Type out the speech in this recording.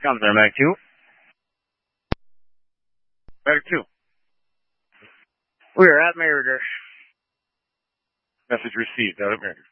Comes there, Mag 2. Mag 2. We are at Meritor. Message received out at Meritor.